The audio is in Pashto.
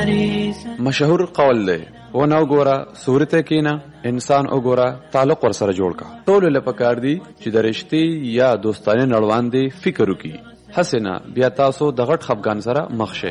مشهور قول دی ونه وګوره صورت کینا انسان وګوره تعلق ور سره جوړ کا. ټول له پکار دی چې د رشتي یا دوستانه نړوان دی فکر وکي. حسنا بیا تاسو د غټ خفګان سره مخ شئ.